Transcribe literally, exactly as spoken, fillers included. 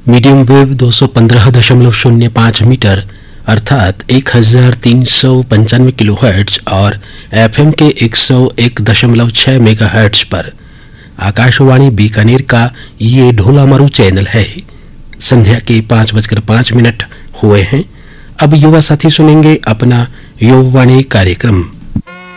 Medium wave दो सौ पंद्रह दशमलव शून्य पाँच मीटर अर्थात एक हजार तीन सौ पंचानवे किलो हर्ट्ज और एफएम के एक सौ एक दशमलव छह मेगा हर्ट्ज पर आकाशवाणी बीकानेर का ये ढोलामारू चैनल है। संध्या के पाँच बजकर पाँच मिनट हुए हैं। अब युवा साथी सुनेंगे अपना युवावाणी कार्यक्रम।